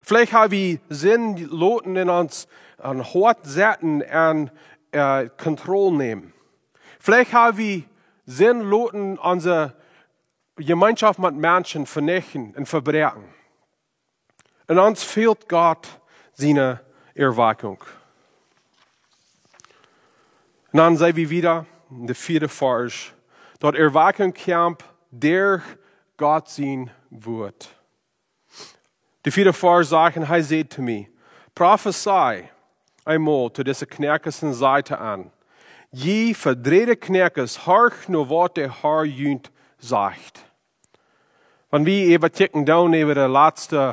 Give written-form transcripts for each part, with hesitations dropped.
Vielleicht haben wir Sinn, die Leute in uns an Hort setzen und Kontrolle nehmen. Vielleicht haben wir Sinn, Leute unsere Gemeinschaft mit Menschen vernichten und verbrechen. Und uns fehlt Gott seine Erweckung. Und dann sehen wir wieder in der 4. Vers, dort Erweckung kommt, der Gott sein wird. Die 4. Vers sagen, er sagt zu mir, prophesei einmal zu dieser knärkischen Seite an. Je verdrehte Knärkes, horch nur, was der Herr jünt sagt. Wenn wir überblicken down über die letzten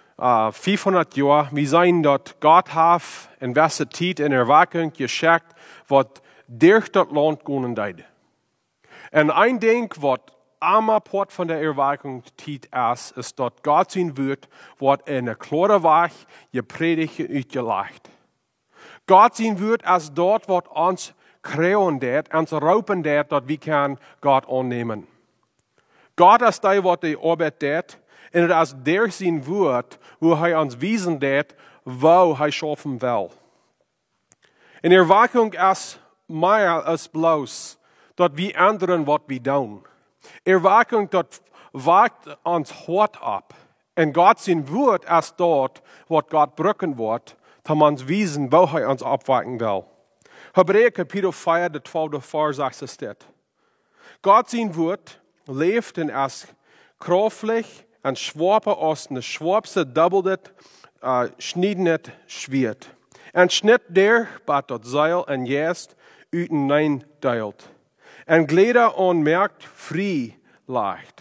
500 Jahre, wir sehen, dass Gott hat in welcher Zeit in Erweckung geschickt, was durch das Land gehen wird. Und ein Ding, was am Port von der Erweckung Zeit ist, dass Gott sein wird, was in der klare Weg gepredigt und ausgelegt. Gott sein wird als dort, was uns kreuen wird, uns rauben wird, dass wir kann Gott annehmen. Gott ist der, was die Arbeit tut, und es ist der sein wird, wo er uns wiesen wird, wo er schaffen will. In Erweckung ist mehr als bloß, dass wir ändern, was wir tun. Erweckung, das wagt uns hart ab. Und Gott sein Wort ist dort, was Gott brücken wird, um uns wiesen, wo er uns abwachen will. Hebräer Kapitel 4, der 12. Vers sagt es dort. Gott sein Wort lebt und ist kraftlich und schwaper aus der schwabste doppelt schneidet Schwert. Und schnitt der, bat das Seil und jetzt üten teilt. Und Glieder unmerkt frei leicht.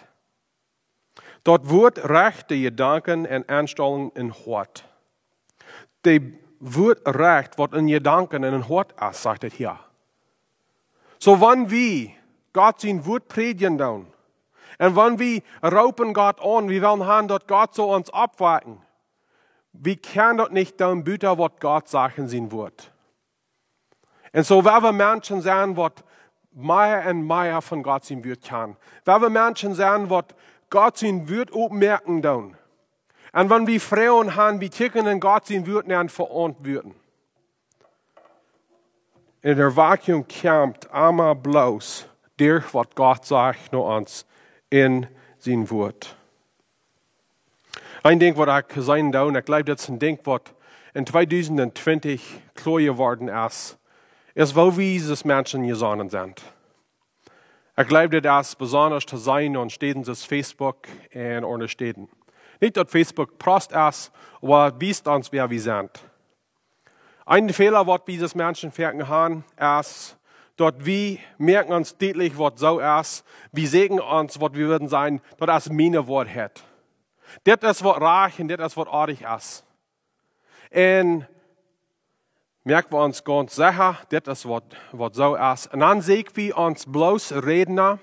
Dort wird recht die Gedanken und Einstellungen in Hort. Die wird recht, was in Gedanken und in Hort ist, sagt es hier. So wenn wir Gott sein Wort predigen tun, und wenn wir raupen Gott an, wir wollen haben, dass Gott so uns abwarten, wir können das nicht tun, bitte, was Gott sagen sein wird. Und so werden wir Menschen sein, was mehr und mehr von Gott sein wird kann. Werden wir Menschen sein, was Gott sein wird aufmerken tun. Und wenn wir Frauen haben, wir ticken in Gott sein wird nicht verantworten. In der Erweckung kommt einmal bloß durch, was Gott sagt, nur uns in sein Wort. Ein Ding, was ich gesehen habe, ich glaube, das ist ein Ding, was in 2020 klar geworden ist, wo wir diese Menschen gesonnen sind. Ich glaube, das ist besonders zu sein und Städten ist Facebook und ohne Städten. Nicht, dass Facebook prost ist, aber wisst uns, wer wir sind. Ein Fehler, was wir diese Menschen merken haben, ist, dass wir merken uns deutlich, was so ist. Wir sehen uns, was wir würden sein, dass das meine Wort hat. Das ist, was reich und das ist, was artig ist. Und merken wir uns ganz sicher, das ist, was so ist. Und dann sehen wir uns bloß Redner.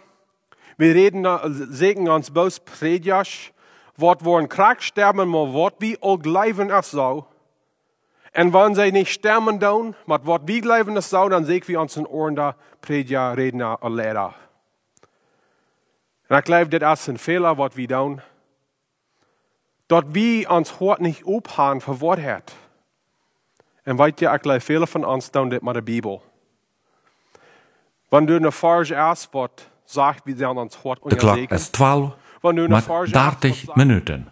Sehen uns bloß Prediger, was wollen krank sterben, mal was wir all glauben ist so. Und wenn sie nicht sterben tun, mit was wir glauben ist so, dann sehen wir uns in Ohren der Prediger, Redner und Lehrer. Und ich glaube, das ist ein Fehler, was wir tun. Dass wir uns heute nicht aufhören für was hat. Und weißt du, ich glaube, viele von uns tun das mit der Bibel. Wenn du eine Farge hast, was sagt, wir sollen uns heute De klok is 12 met 30 minuten.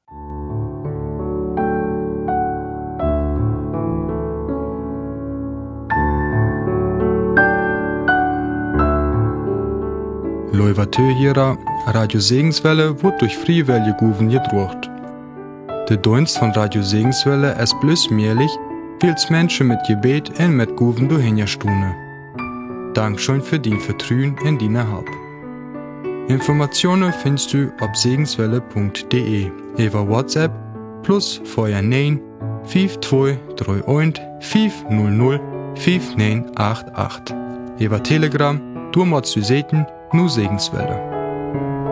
Loivatö Radio Segenswelle wird durch Friewelle Guven gedruckt. Der Dienst von Radio Segenswelle ist bloß möglich, weil es Menschen mit Gebet und mit Guven durchhingerstunden. Dankeschön für dein Vertrauen in deine Hilfe. Informationen findest du auf segenswelle.de über WhatsApp plus 49 5231 500 5988. Über Telegram, du musst du sehen, nur Segenswelle.